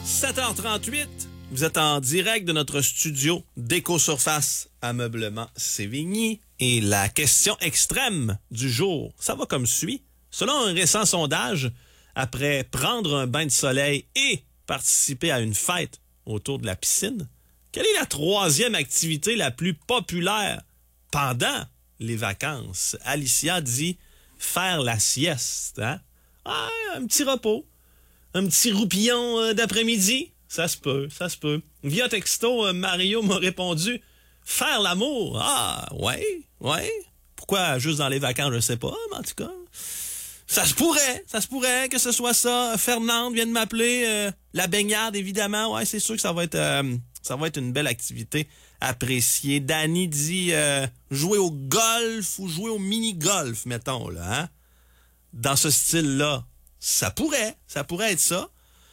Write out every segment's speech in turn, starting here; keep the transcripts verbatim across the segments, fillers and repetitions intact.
sept heures trente-huit, vous êtes en direct de notre studio d'Éco-Surface Ameublement Sévigny. Et la question extrême du jour, ça va comme suit. Selon un récent sondage, après prendre un bain de soleil et participer à une fête autour de la piscine, quelle est la troisième activité la plus populaire pendant les vacances? Alicia dit faire la sieste. Hein? Ah, un petit repos, un petit roupillon euh, d'après-midi. Ça se peut, ça se peut. Via texto, euh, Mario m'a répondu faire l'amour. Ah, ouais, ouais. Pourquoi juste dans les vacances, je sais pas, mais en tout cas, ça se pourrait, ça se pourrait que ce soit ça. Fernande vient de m'appeler. Euh, la baignade, évidemment. Ouais, c'est sûr que ça va être, euh, ça va être une belle activité appréciée. Danny dit euh, jouer au golf ou jouer au mini-golf, mettons, là, hein? Dans ce style-là, ça pourrait, ça pourrait être ça.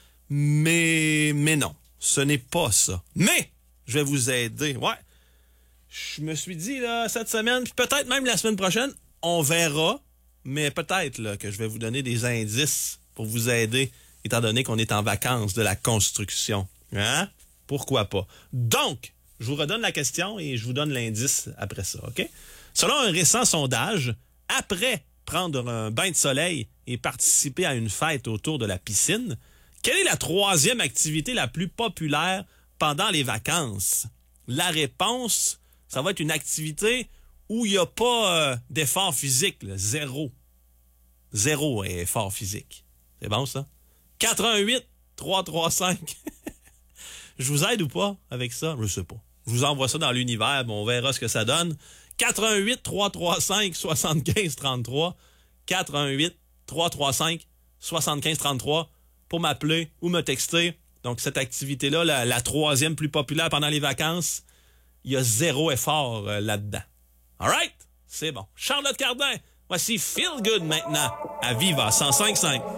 Mais, mais non, ce n'est pas ça. Mais, je vais vous aider. Ouais, je me suis dit, là, cette semaine, puis peut-être même la semaine prochaine, on verra. Mais peut-être là que je vais vous donner des indices pour vous aider, étant donné qu'on est en vacances de la construction. Hein? Pourquoi pas? Donc, je vous redonne la question et je vous donne l'indice après ça, OK? Selon un récent sondage, après prendre un bain de soleil et participer à une fête autour de la piscine, quelle est la troisième activité la plus populaire pendant les vacances? La réponse, ça va être une activité où il n'y a pas euh, d'effort physique, là, zéro. Zéro effort physique. C'est bon, ça? quatre un huit trois trois cinq Je vous aide ou pas avec ça? Je sais pas. Je vous envoie ça dans l'univers, bon, on verra ce que ça donne. quatre un huit trois trois cinq soixante-quinze trente-trois quatre un huit trois trois cinq soixante-quinze trente-trois pour m'appeler ou me texter. Donc, cette activité-là, la, la troisième plus populaire pendant les vacances, il y a zéro effort euh, là-dedans. All right? C'est bon. Charlotte Cardin, voici Feel Good maintenant à Viva cent cinq cinq.